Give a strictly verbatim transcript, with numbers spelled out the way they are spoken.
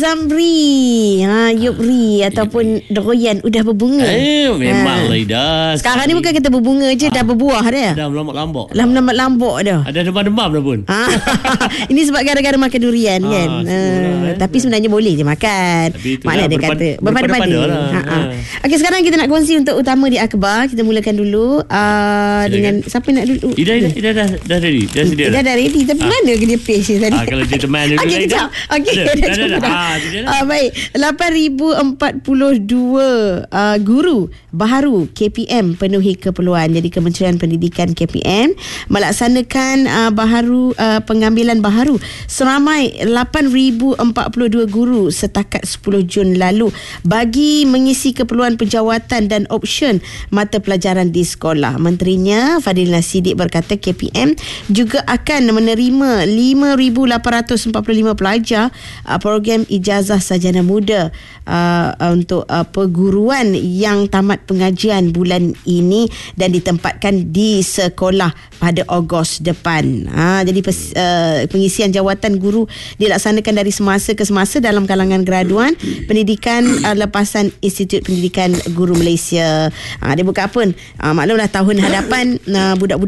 Lamri, ha, Yupri ataupun Doroyan udah berbunga. Eh, memang ha. lah Ida. Sekarang ni bukan kita berbunga je, ha. dah berbuah dah. Dah melambak-lambak. Dah melambak-lambak dah. Ada demam-demam dah pun. Ha. Ini sebab gara-gara makan durian ha, kan. Ha. Eh. Tapi sebenarnya boleh je makan. Mana dia kata berpada-pada lah. Ha. Ha. Okey, sekarang kita nak kongsi untuk utama di akhbar. Kita mulakan dulu uh, dengan siapa nak dulu? Ida, Ida, Ida dah, dah ready. Dah sedia. Ida dah ready. Tapi ha. mana ke dia page tadi? Ha, kalau dia teman dulu. Okey, kejap. Okey, dah, dah, dah, dah. Ha, uh, baik. lapan ribu empat puluh dua uh, guru baharu K P M penuhi keperluan. Jadi Kementerian Pendidikan K P M melaksanakan uh, baharu uh, pengambilan baharu seramai lapan ribu empat puluh dua guru setakat sepuluh Jun lalu bagi mengisi keperluan penjawatan dan option mata pelajaran di sekolah. Menterinya Fadil Nasidik berkata K P M juga akan menerima lima ribu lapan ratus empat puluh lima pelajar uh, program ijazah sarjana muda uh, untuk uh, perguruan yang tamat pengajian bulan ini dan ditempatkan di sekolah pada Ogos depan. Ha, jadi pes, uh, pengisian jawatan guru dilaksanakan dari semasa ke semasa dalam kalangan graduan pendidikan uh, lepasan Institut Pendidikan Guru Malaysia. Ha, dia buka apa? Uh, maklumlah tahun hadapan uh, budak-budak